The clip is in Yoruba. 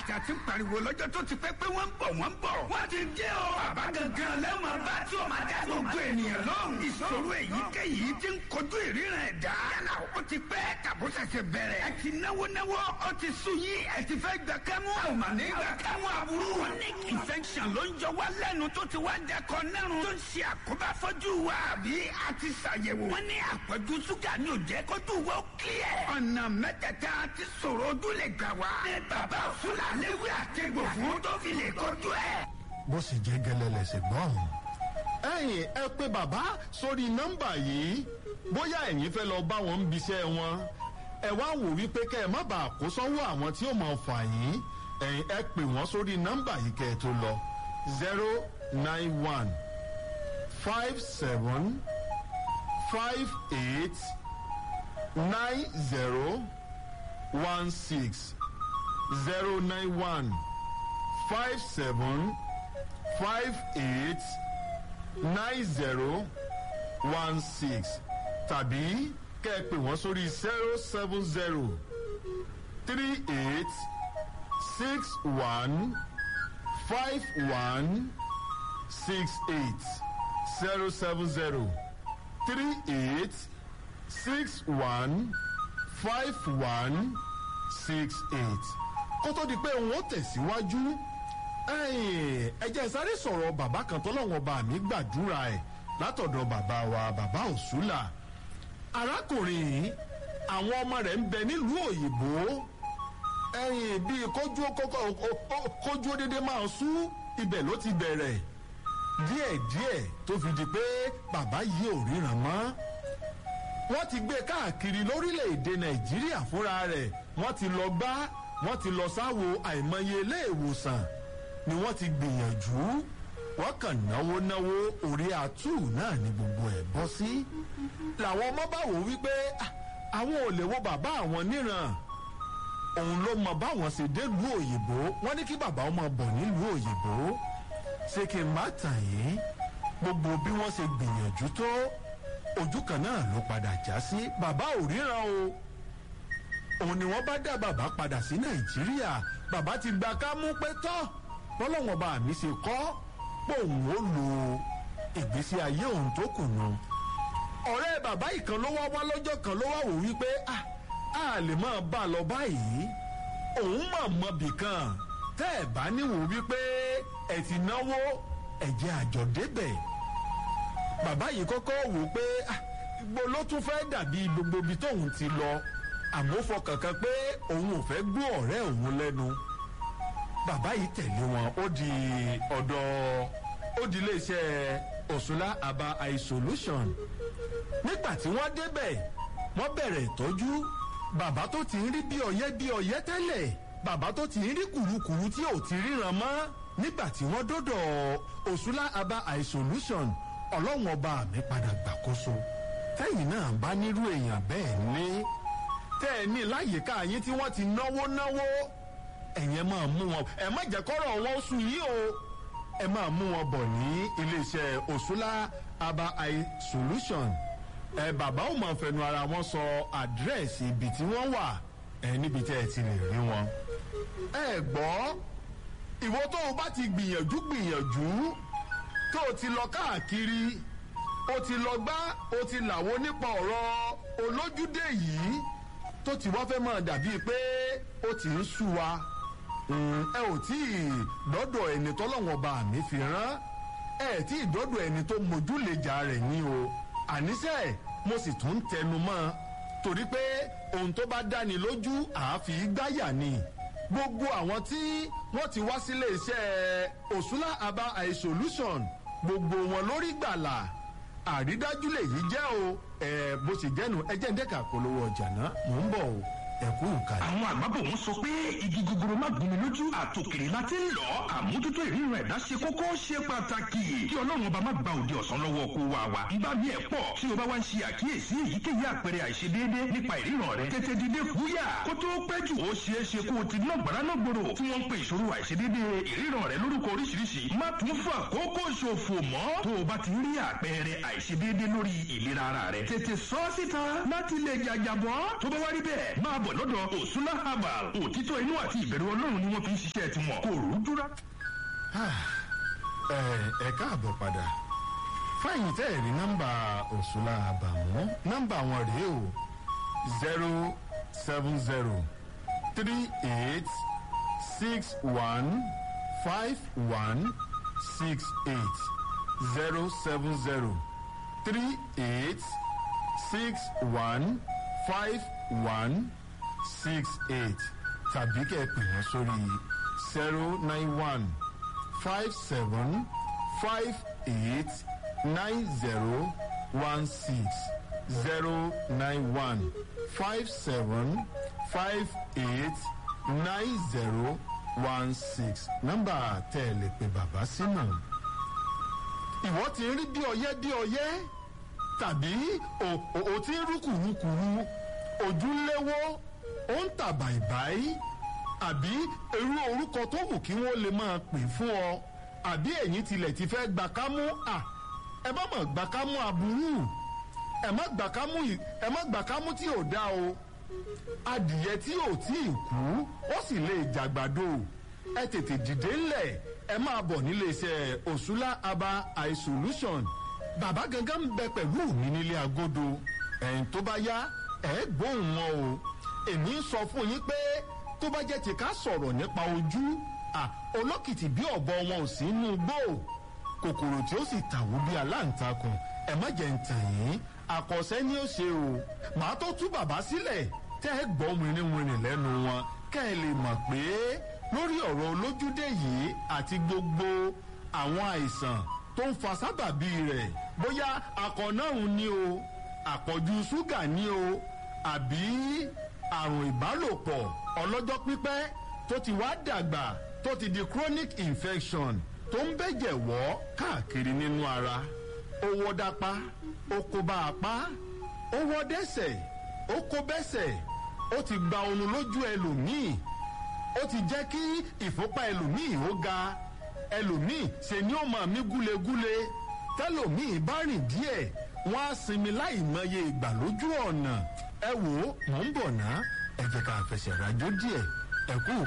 àṣà ti pariwo lọ́jọ́ tó ti pẹ́ pé wọ́n ń bọ̀. wọ́n ti dé o. bàbá gangan lẹ́wọ̀n bá tí o máa dá gbogbo ènìyàn lóhùn. ìṣòro èyíkéyìí ti ń kojú ìríran ẹ̀dá. yálà ó ti pẹ́ tàbó ṣẹ̀ṣẹ̀ bẹ̀rẹ̀. ẹ ti náwó ó ti sú yín. ẹ ti fẹ́ gbà kẹ́mú. àwọn mà ní gbà kẹ́mú aburú. chronic infection ló ń jọ wá lẹ́nu tó ti wá dẹkọ nẹ́rùn. tó ń ṣe àkóbá fọ́jú wa àbí a ti ṣàyẹ̀wò. wọ́n ní àpọ̀jù ṣúgà ní òjẹ́ kójú wa ó clear. ọ̀nà mẹ́tẹ̀ẹ̀ta ti ṣòro ojú lè gbà wá. ní bàbá òṣùlà léwé àtẹ̀gbò fún tó fi lè kojú ẹ̀. bó sì jẹ́ gẹ́lẹ́ lẹ̀sẹ̀ gbọ́n. ẹ̀yin ẹ pé bàbá sórí nọ́mbà yìí bóyá ẹ̀yin fẹ́ lọ bá wọn bí iṣẹ́ wọn ẹ wá wò wípé kẹ́ ẹ má bàa kó sọ́wọ́ àwọn tí ó máa fà yín ẹ̀yin ẹ pè wọ́n sórí nọ́mbà yìí kẹ́ ẹ tó lọ 091 57 58 90 16 091 57 58 90 16 tàbí kẹ́ ẹ pè wọ́n sórí 070 38 61 51 68 070 38 61 51 68 kó tó di pé òun ó tẹ̀síwájú ẹ jẹ́ sáré sọ̀rọ̀ bàbá kan tọ́lọ́wọ́n bá mi gbàdúrà ẹ̀ látọ̀dọ̀ bàbá wa bàbá òṣùlà arákùnrin yìí àwọn ọmọ rẹ̀ ń bẹ nílùú òyìnbó bíi kójú dédé máa sú ibẹ̀ ló ti bẹ̀rẹ̀ díẹ̀díẹ̀ tó fi di pé bàbá yìí ò ríran mọ́ wọ́n ti gbé káàkiri lórílẹ̀‐èdè nàìjíríà fúnra rẹ̀ wọ́n ti lọ gbá wọ́n ti lọ sáwo àìmọye ilé ìwòsàn ni wọ́n ti gbìyànjú wọ́n kàn náwó orí àtú náà ni gbogbo ẹ̀ bọ́ sí làwọn ọmọ bá wò wípé àwọn ò lè wo bàbá àwọn níran òun ló mọ báwọn ṣe délùú òyìnbó wọ́n ní kí bàbá ọmọ bọ̀ nílùú òyìnbó ṣé kí n má tàn yín gbogbo bí wọ́n ṣe gbìyànjú tó ojú kan náà ló padà já sí bàbá ò ríran o òun ni wọ́n bá dá bàbá padà sí nàìjíríà bàbá ti gba kámú pé tọ́ bọ́lọ́wọ́n bá mi ṣe kọ́ pòun ó lo ìgbésí ayé òun tó kù nù ọ̀rẹ́ bàbá ìkan ló wá lọ́jọ́ kan ló wá wò wípé a lè máa bá a lọ báyìí òun mọ̀ bìkan tẹ́ ẹ̀ bá níwò wípé ẹ̀ ti náwó ẹ̀jẹ̀ àjọ débẹ̀ bàbá yìí kọ́kọ́ wò pé gbogbo ló tún fẹ́ dàbí gbogbo ibi tóun ti lọ àmọ́ fọkàn kan pé òun ò fẹ́ gbọ́ ọ̀rẹ́ òun lẹ́nu bàbá yìí tẹ̀lé wọn ó di iléeṣẹ́ Òṣùlá Aba Eye Solution nígbà tí wọ́n débẹ̀ wọ́n bẹ̀rẹ̀ ìtọ́jú bàbá tó ti ń rí bí ọyẹ́ tẹ́lẹ̀ bàbá tó ti ń rí kùrukùru tí ò ti ríran mọ́ nígbà tí wọ́n dọ́dọ̀ Òṣùlá Aba Eye Solution ọlọ́run ọba mi padà gbàkóso tẹ́yìn náà bá nírú èèyàn bẹ́ẹ̀ ní tẹ́ ẹ ní láyìíká yín tí wọ́n ti náwó ẹ̀yẹn máa mú wọn ẹ má jẹ́ kọ́rọ̀ wọn sùn yìí o ẹ máa mú wọn bọ̀ ní iléeṣẹ́ Òṣùlá Aba Eye Solution bàbá ò máa fẹnu ara wọn sọ àdírẹ́sì ibi tí wọ́n wà níbi tẹ́ ẹ ti lè rí wọn. ẹ gbọ́ ìwọ tó o bá ti gbìyànjú tó o ti lọ káàkiri o ti lọ gbá o ti làwo nípa ọ̀rọ̀ olójúdé yìí tó ti wá fẹ́ máa dàbí pé ó ti ń sú wa ẹ ò tí ì dọ́dọ̀ ẹni tọ́lọ́wọ́n bá mi fi rán ẹ tí ì dọ́dọ̀ ẹni tó mójúlẹ̀jà rẹ̀ ní o àníṣe mo sì tún tẹnu mọ́ torí pé ohun tó bá dáni lójú àáfi gbáyà ni gbogbo àwọn tí wọ́n ti wá sílé iṣẹ́ Òṣùlá Aba Eye Solution gbogbo wọn lórí gbàlà àrídájú lèyí jẹ́ o bó ṣe jẹ́nu ẹjẹ́ ń dẹ́ka polówó ọjà náà mò ń bọ̀ o ẹ̀kú nǹkan. àwọn àgbàbọ̀ wọn sọ pé igi gogoro má gún mi lójú àtòkèrè la ti ń lọ àmójútó ìríran ẹ̀dá ṣe kókó ṣe pàtàkì kí ọlọ́run ọba má gba òde ọ̀sán lọ́wọ́ kó wa wà. ìgbà mi ẹ̀ pọ̀ tí o bá wá ń ṣe àkíyèsí èyíkéyìí àpẹẹrẹ àìṣedéédé nípa ìríran rẹ tètè dìde fúyà kó tó pẹ́ jù ó ṣeé ṣe kó o ti ná gbàránàgbòrò tí wọ́n ń pe ìṣòro àìṣedéédé ìríran rẹ lórúkọ oríṣiríṣi má tún fà kókó ṣòfò mọ́ tó o bá ti rí àpẹẹrẹ àìṣedéédé lórí ìlera ara rẹ tètè sọ síta láti lè jàjàbọ́ tó bá wá rí bẹ́ẹ̀ máa bọ̀ wẹ̀ lọ́dọ̀ Osuna Herbal. Òtítọ́ inú àti ìbẹ̀rù Ọlọ́run ni wọ́n fi ń ṣiṣẹ́ tiwọn. Kò rújúra. Ẹ káàbọ̀ padà. Fáyìn tẹ́ ẹ̀rí nọ́mbà Osuna Herbal mọ́. Nọ́mbà wọn rèé o 070 38 61 51 68 070 38 61 51 68 tàbí kẹ́ ẹ pè wọ́n sórí 091 57 58 9016 091 57 58 9016 nọ́mbà tẹ́ ẹ lè pe bàbá sínú. Ìwọ ti rí bí ọyẹ́ tàbí o ti ń rú kùrukùru ojú léwó ó ń tà bàìbàì àbí irú orúkọ tó wù kí wọ́n lè máa pè fún ọ àbí ẹ̀yin tilẹ̀ ti fẹ́ gbà kámú ẹ má mọ̀ gbà kámú aburú ẹ má gbà kámú tí ò dá o adìyẹ tí ò tí ì kú ó sì lè jàgbàdo ẹ tètè dìde ńlẹ̀ ẹ máa bọ̀ nílé iṣẹ́ Osuna Herbal Eye Solution bàbá gangan ń bẹ pẹ̀lú mi nílé agodo ẹ̀yìn tó bá yá ẹ̀ gbóhùn wọn o èmi ń sọ fún yín pé tó bá jẹ́ ti ká sọ̀rọ̀ nípa ojú olókìtì bí ọ̀bọ wọn ò sí inú igbó kòkòrò tí ó sì tàwó bí aláǹtakùn ẹ má jẹ́ ń tàn yín àkọsẹ́ ni ó ṣe o màá tó tú bàbá sílẹ̀ tẹ́ ẹ gbọ́ wìnrìnwìnrìn lẹ́nu wọn kẹ́ ẹ lè mọ̀ pé lórí ọ̀rọ̀ olójúdé yìí àti gbogbo àwọn àìsàn tó ń fa sábàbí rẹ̀ bóyá akọ̀nàrùn ni o àpọ̀jù ṣúgà ni o àbí àrùn ìbálòpọ̀ ọlọ́jọ́ pípẹ́ tó ti wá dàgbà tó ti di chronic infection tó ń bẹ̀jẹ̀ wọ́ káàkiri nínú ara ó wọ́ dápá ó kó bá apá ó wọ́ dẹ́sẹ̀ ó kó bẹ́sẹ̀ ó ti gba oorun lójú ẹlòmíì ó ti jẹ́ kí ìfúnpá ẹlòmíì ó ga ẹlòmíì ṣe ni ó máa mí gúlegúle tẹlòmíì bá rìn díẹ̀ wọ́n á sinmi láì mọye ìgbà lójú ọ̀nà ẹ wò ó mò ń bọ̀ ná ẹ jẹ́ ká fẹsẹ̀ rájò díẹ̀ ẹ kú.